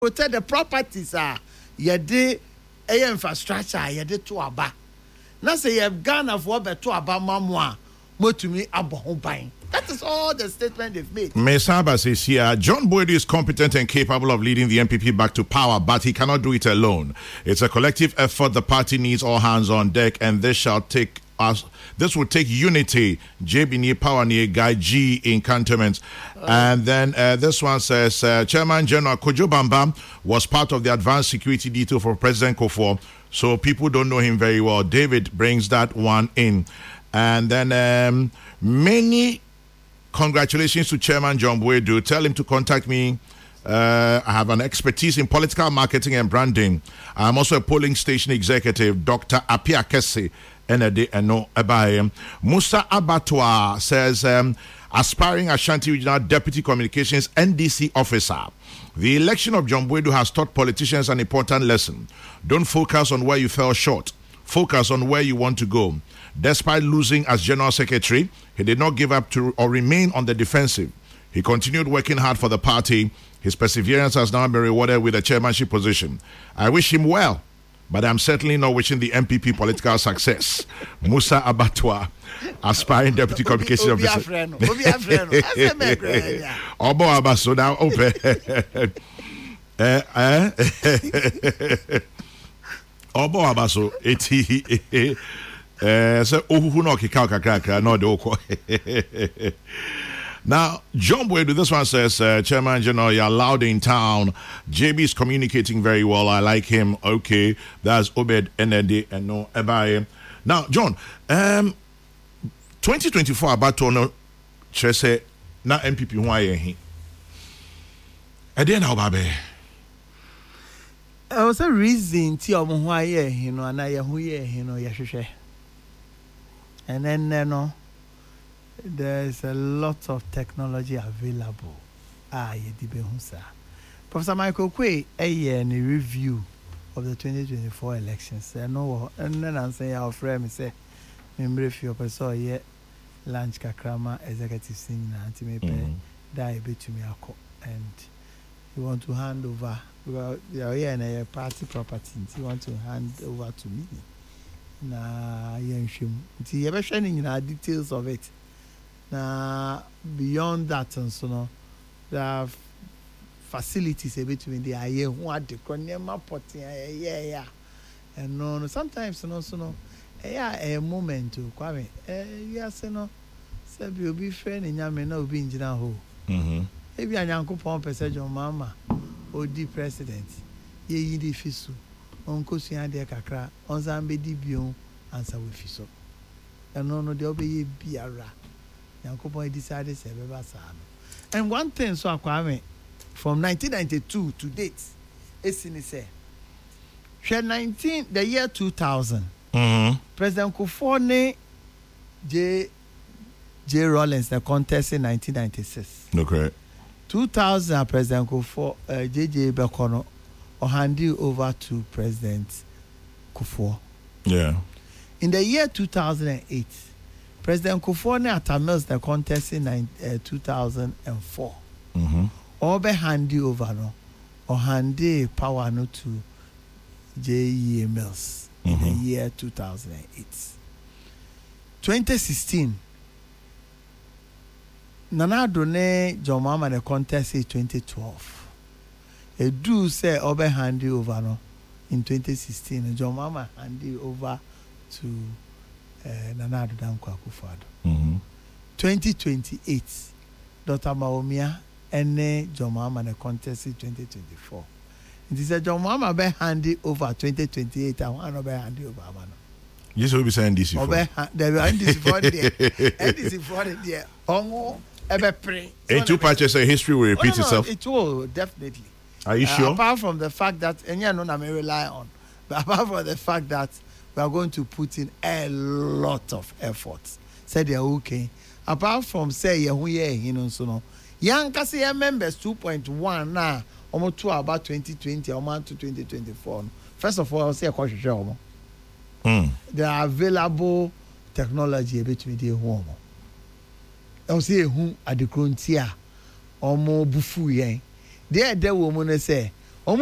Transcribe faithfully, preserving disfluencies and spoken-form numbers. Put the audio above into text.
protect the properties are yede a infrastructure yede to aba. Na say ye Ghana for be to aba mamwa motumi aboho ban. That is all the statement they've made. Mesaba says here, John Boydu is competent and capable of leading the M P P back to power, but he cannot do it alone. It's a collective effort. The party needs all hands on deck, and this shall take us. This will take unity. J B near power near Guy G in cantonments. Uh, and then uh, this one says, uh, Chairman General Kojo Bambam was part of the advanced security detail for President Kufuor, so people don't know him very well. David brings that one in. And then um, many congratulations to Chairman John Boydu. Tell him to contact me. Uh, I have an expertise in political marketing and branding. I'm also a polling station executive, Doctor Apia Kese. Musa Abattoir says, um, aspiring Ashanti Regional Deputy Communications N D C officer. The election of John Boydu has taught politicians an important lesson. Don't focus on where you fell short. Focus on where you want to go. Despite losing as General Secretary, he did not give up to or remain on the defensive. He continued working hard for the party. His perseverance has now been rewarded with a chairmanship position. I wish him well, but I'm certainly not wishing the M P P political success. Musa Abattoir, aspiring Deputy Communications Officer. Obo Abaso now open. Obo Abaso eti. Uh, so, now, John Boydu, this one says, uh, Chairman General, you're loud in town. J B is communicating very well. I like him. Okay, that's Obed N N D and no Ebaye. Now, John, um, twenty twenty-four about to know, Chese, na M P P why he. I didn't know, Babe. I was a reason to your why you know, and I who you know, Yashe. And then, you know, there's a lot of technology available. Ah, ye dibehusa. Professor Michael Quay, a year in a review of the twenty twenty-four elections. I know, and then I'm saying our friend, me say, remember if you saw yet lunch kakrama executive senior anti me pay die bit to me and you want to hand over because you're here in a party property. You want to hand over to me. Na yenshim nti yebe hwe ni nyina details of it na beyond that and so no the facilities a between the aye hu ade konema potin aye ya and no no sometimes no so no eh a moment to kwame eh yes no se bi obi hwe ni nyame na obi ngina ho mhm e bi anyankopon pese John Mama odi president ye yi di fisu onko suya de kakra onzan be di bion answer we fiso eno no de obeye biara yankopon decided say be ba sa no. And one thing so akwame from nineteen ninety-two to date esini say hwe nineteen the year two thousand mhm President Kufuor ne J J Rawlings the contest in nineteen ninety-six okay two thousand President Kufuor uh, J J Bekono or hand you over to President Kufuor. Yeah. In the year two thousand eight, President Kufuor and Atamils the contest in uh, two thousand four. Mm-hmm. Or be hand you over no, or hand the power no to J E Mills mm-hmm. in the year two thousand eight. twenty sixteen, Nana Adone John Mama the contest in twenty twelve. A do say Obe hand you over no in twenty sixteen. John Mama hand you over to uh, Nana Addo Dankwa Akufo-Addo. Mm-hmm. twenty twenty-eight, Doctor Maomia and John Mama the contest in twenty twenty-four. It is a John Mama be hand you over twenty twenty-eight and one Obe hand you over. Yes, we'll be saying this before. Obe there be this for there. And this for there. Ongo ebe pray. In two patches, a history will repeat oh, no, no, itself. It will definitely. Are you uh, sure? Apart from the fact that, and yeah, no, I may rely on, but apart from the fact that we are going to put in a lot of efforts. Said they're okay. Apart from say, yeah, you know, so no, young Cassia members two point one now, almost two about twenty twenty, almost to twenty twenty-four. First of all, I'll say a question. Mm. There are available technology between the home. I'll say who at the frontier or more bufu yen. There, there woman say,